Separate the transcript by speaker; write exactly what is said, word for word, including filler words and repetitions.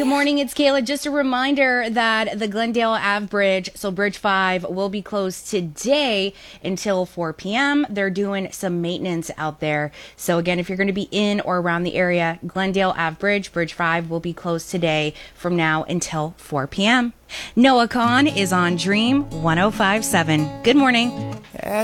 Speaker 1: Good morning, it's Kayla. Just a reminder that the Glendale Ave Bridge, so Bridge five, will be closed today until four p.m. They're doing some maintenance out there. So again, if you're going to be in or around the area, Glendale Ave Bridge, Bridge five will be closed today from now until four p.m. Noah Kahn is on Dream one oh five point seven. Good morning.